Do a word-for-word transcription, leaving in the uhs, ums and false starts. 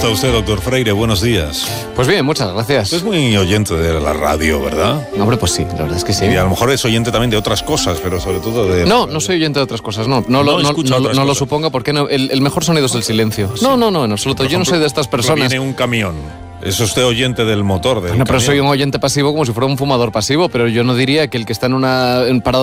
está usted, doctor Freire? Buenos días. Pues bien, muchas gracias. Usted es muy oyente de la radio, ¿verdad? No, hombre, pues sí, la verdad es que sí. Y a lo mejor es oyente también de otras cosas, pero sobre todo de... No, no soy oyente de otras cosas, no. No, No lo, no, escucha no, otras no lo cosas. suponga, porque no, el, el mejor sonido es el silencio. No, no, no, en absoluto. Por Yo no ejemplo, soy de estas personas. Viene un camión. ¿Es usted oyente del motor del Bueno, pero camión? soy un oyente pasivo como si fuera un fumador pasivo, pero yo no diría que el que está en una en parada